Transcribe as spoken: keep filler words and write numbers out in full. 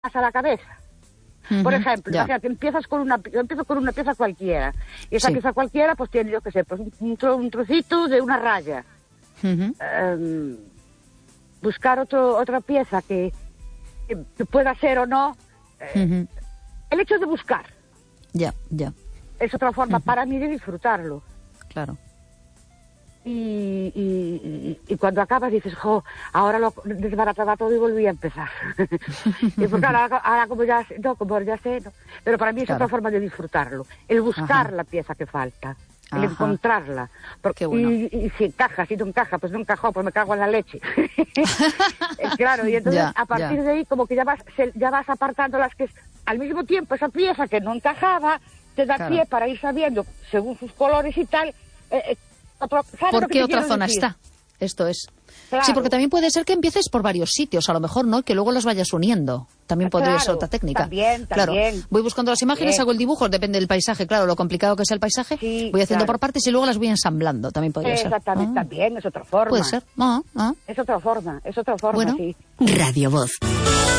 a la cabeza. Uh-huh. Por ejemplo, ya. imagínate, empiezas con una, yo empiezo con una pieza cualquiera, y esa sí. pieza cualquiera pues tiene, yo qué sé, pues un, tro, un trocito de una raya. Uh-huh. Um, buscar otro, otra pieza que, que pueda ser o no, eh, uh-huh. el hecho de buscar. Ya, ya. Es otra forma uh-huh. para mí de disfrutarlo. Claro. Y, y, y, y cuando acabas dices, jo, ahora lo desbarataba todo y volví a empezar. Y porque ahora, ahora como ya sé, no, como ya sé, no. Pero para mí es claro. otra forma de disfrutarlo. El buscar Ajá. la pieza que falta, el Ajá. encontrarla. Porque, bueno. y, y si encaja, si no encaja, pues no encajó, pues me cago en la leche. Claro, y entonces ya, a partir ya. de ahí como que ya vas, ya vas apartando las que al mismo tiempo esa pieza que no encajaba te da claro. pie para ir sabiendo, según sus colores y tal, eh, Otro, ¿por qué otra zona decir? Está? Esto es. Claro. Sí, porque también puede ser que empieces por varios sitios, a lo mejor, ¿no? Que luego los vayas uniendo. También podría claro, ser otra técnica. También, claro. también. Voy buscando las imágenes, también. hago el dibujo, depende del paisaje, claro, lo complicado que sea el paisaje. Sí, voy haciendo claro. por partes y luego las voy ensamblando, también podría Exactamente, ser. Exactamente, ah. también, es otra forma. Puede ser. Ah, ah. Es otra forma, es otra forma, bueno. sí. Radio Voz.